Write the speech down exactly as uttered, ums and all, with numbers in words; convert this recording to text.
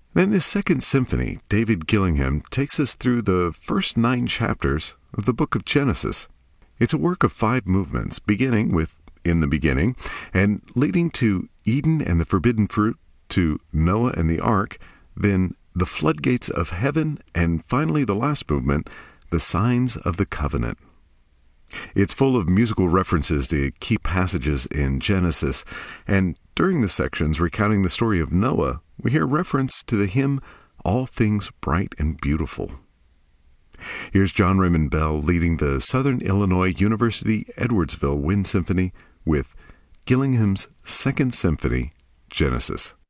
In his second symphony, David Gillingham takes us through the first nine chapters of the book of Genesis. It's a work of five movements, beginning with In the Beginning, and leading to Eden and the Forbidden Fruit, to Noah and the Ark, then the floodgates of heaven, and finally the last movement, the signs of the covenant. It's full of musical references to key passages in Genesis, and during the sections recounting the story of Noah, we hear reference to the hymn, All Things Bright and Beautiful. Here's John Raymond Bell leading the Southern Illinois University Edwardsville Wind Symphony with Gillingham's Second Symphony, Genesis.